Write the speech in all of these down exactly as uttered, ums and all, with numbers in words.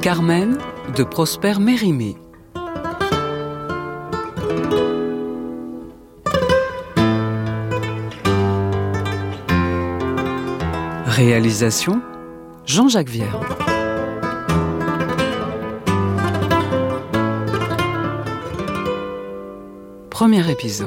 Carmen de Prosper Mérimée. Réalisation Jean-Jacques Vierme. Premier épisode.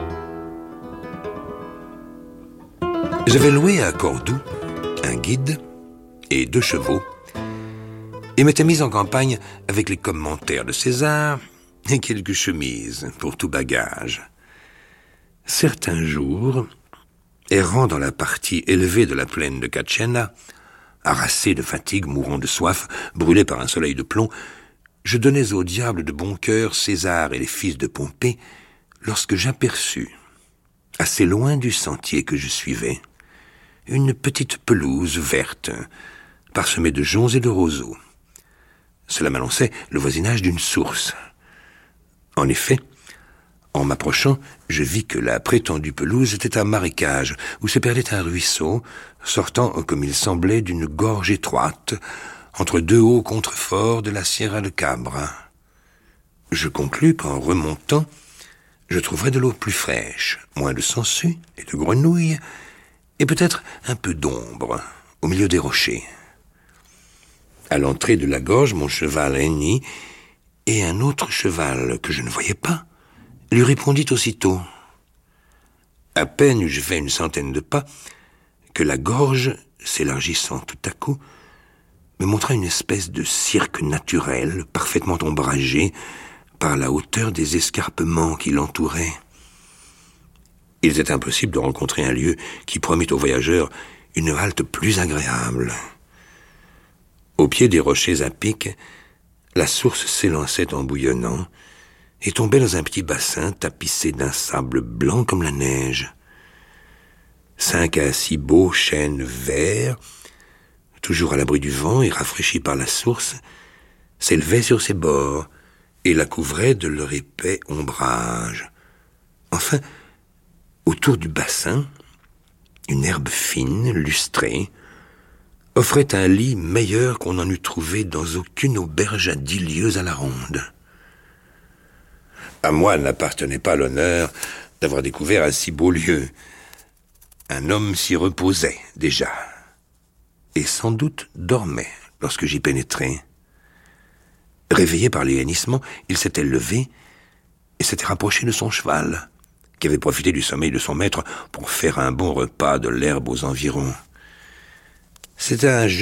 J'avais loué à Cordoue un guide et deux chevaux et m'étais mis en campagne avec les commentaires de César et quelques chemises pour tout bagage. Certains jours, errant dans la partie élevée de la plaine de Catchena, harassé de fatigue, mourant de soif, brûlé par un soleil de plomb, je donnais au diable de bon cœur César et les fils de Pompée lorsque j'aperçus, assez loin du sentier que je suivais, une petite pelouse verte, parsemée de joncs et de roseaux. Cela m'annonçait le voisinage d'une source. En effet, en m'approchant, je vis que la prétendue pelouse était un marécage où se perdait un ruisseau, sortant, comme il semblait, d'une gorge étroite, entre deux hauts contreforts de la Sierra de Cabra. Je conclus qu'en remontant, je trouverais de l'eau plus fraîche, moins de sangsues et de grenouilles, et peut-être un peu d'ombre au milieu des rochers. À l'entrée de la gorge, mon cheval hennit, et un autre cheval que je ne voyais pas lui répondit aussitôt. À peine eus-je fait une centaine de pas que la gorge, s'élargissant tout à coup, me montra une espèce de cirque naturel parfaitement ombragé par la hauteur des escarpements qui l'entouraient. Il était impossible de rencontrer un lieu qui promît aux voyageurs une halte plus agréable. Au pied des rochers à pic, la source s'élançait en bouillonnant et tombait dans un petit bassin tapissé d'un sable blanc comme la neige. Cinq à six beaux chênes verts, toujours à l'abri du vent et rafraîchis par la source, s'élevaient sur ses bords et la couvraient de leur épais ombrage. Enfin, autour du bassin, une herbe fine, lustrée, offrait un lit meilleur qu'on n'en eût trouvé dans aucune auberge à dix lieues à la ronde. À moi n'appartenait pas l'honneur d'avoir découvert un si beau lieu. Un homme s'y reposait déjà, et sans doute dormait lorsque j'y pénétrai. Réveillé par les hennissements, il s'était levé et s'était rapproché de son cheval, qui avait profité du sommeil de son maître pour faire un bon repas de l'herbe aux environs. C'était un jeune